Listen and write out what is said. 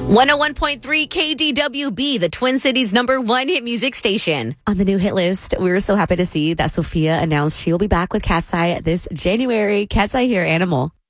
101.3 KDWB, the Twin Cities #1 hit music station. On the new hit list, we were so happy to see that Sophia announced she will be back with Cat's Eye this January. Cat's Eye here, Animal.